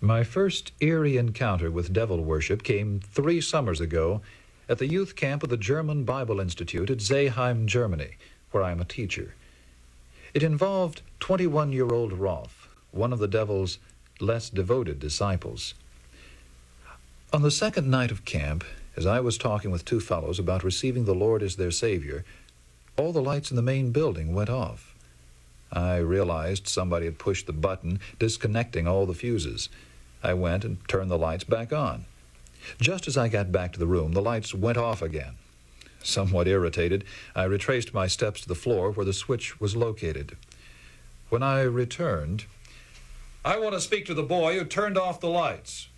My first eerie encounter with devil worship came 3 summers ago at the youth camp of the German Bible Institute at Zeeheim, Germany, where I am a teacher. It involved 21-year-old Rolf, one of the devil's less devoted disciples. On the second night of camp, as I was talking with 2 fellows about receiving the Lord as their Savior, all the lights in the main building went off. I realized somebody had pushed the button, disconnecting all the fuses. I went and turned the lights back on. Just as I got back to the room, the lights went off again. Somewhat irritated, I retraced my steps to the floor where the switch was located. When I returned, "I want to speak to the boy who turned off the lights."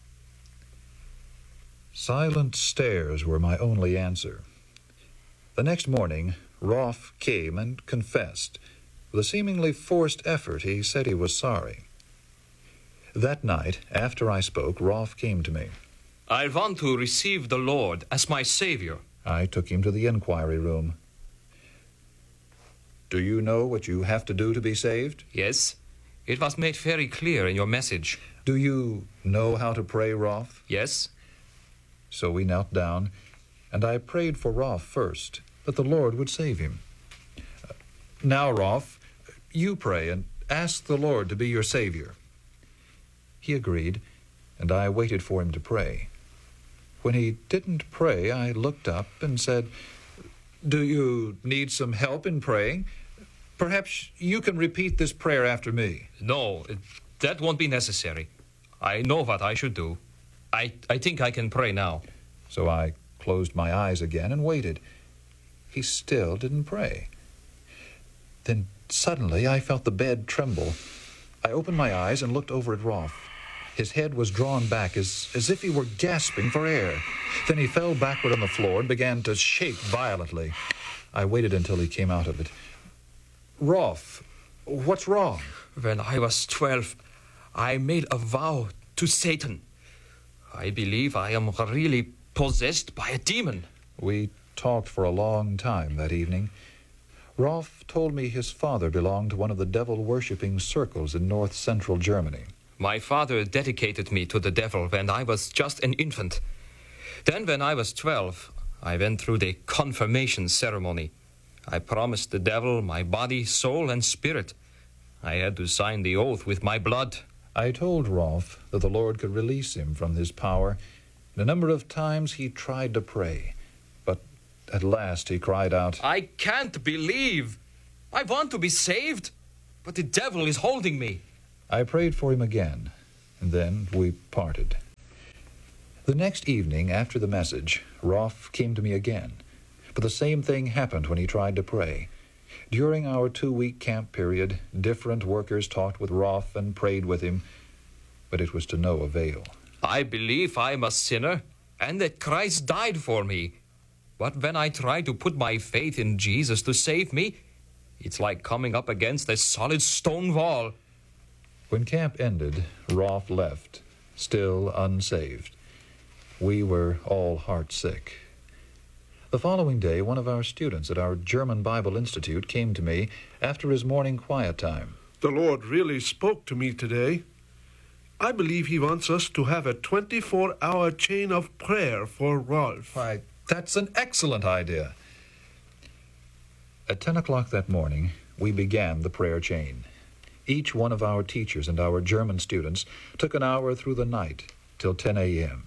Silent stares were my only answer. The next morning, Rolf came and confessed. With a seemingly forced effort, he said he was sorry. That night, after I spoke, Rolf came to me. "I want to receive the Lord as my Savior." I took him to the inquiry room. "Do you know what you have to do to be saved?" "Yes, it was made very clear in your message." "Do you know how to pray, Rolf?" "Yes." So we knelt down, and I prayed for Rolf first, that the Lord would save him. "Now, Rolf, you pray and ask the Lord to be your Savior." He agreed, and I waited for him to pray. When he didn't pray, I looked up and said, "Do you need some help in praying? Perhaps you can repeat this prayer after me." "No, that won't be necessary. I know what I should do. I think I can pray now." So I closed my eyes again and waited. He still didn't pray. Then suddenly I felt the bed tremble. I opened my eyes and looked over at Rolf. His head was drawn back as if he were gasping for air. Then he fell backward on the floor and began to shake violently. I waited until he came out of it. "Rolf, what's wrong?" "When I was 12, I made a vow to Satan. I believe I am really possessed by a demon." We talked for a long time that evening. Rolf told me his father belonged to one of the devil-worshipping circles in north-central Germany. "My father dedicated me to the devil when I was just an infant. Then when I was 12, I went through the confirmation ceremony. I promised the devil my body, soul, and spirit. I had to sign the oath with my blood." I told Rolf that the Lord could release him from his power. And a number of times he tried to pray, but at last he cried out, "I can't believe. I want to be saved, but the devil is holding me." I prayed for him again, and then we parted. The next evening, after the message, Rolf came to me again. But the same thing happened when he tried to pray. During our 2-week camp period, different workers talked with Rolf and prayed with him, but it was to no avail. "I believe I am a sinner and that Christ died for me. But when I try to put my faith in Jesus to save me, it's like coming up against a solid stone wall." When camp ended, Rolf left, still unsaved. We were all heartsick. The following day, one of our students at our German Bible Institute came to me after his morning quiet time. "The Lord really spoke to me today. I believe He wants us to have a 24-hour chain of prayer for Rolf." Why, that's an excellent idea. At 10 o'clock that morning, we began the prayer chain. Each one of our teachers and our German students took an hour through the night till 10 a.m.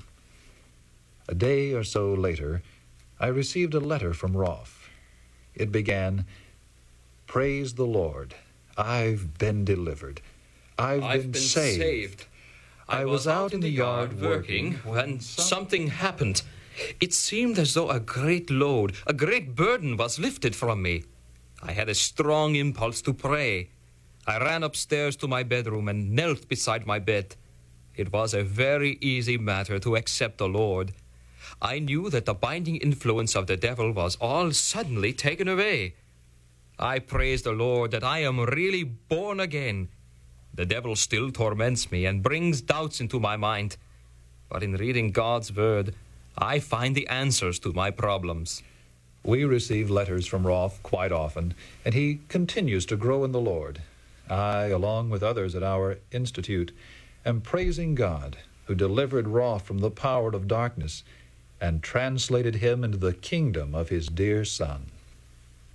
A day or so later, I received a letter from Rolf. It began, "Praise the Lord. I've been delivered. I've been saved. I was out in the yard working when something happened. It seemed as though a great load, a great burden was lifted from me. I had a strong impulse to pray. I ran upstairs to my bedroom and knelt beside my bed. It was a very easy matter to accept the Lord. I knew that the binding influence of the devil was all suddenly taken away. I praise the Lord that I am really born again. The devil still torments me and brings doubts into my mind. But in reading God's word, I find the answers to my problems." We receive letters from Rolf quite often, and he continues to grow in the Lord. I, along with others at our institute, am praising God, who delivered Rolf from the power of darkness and translated him into the kingdom of his dear Son.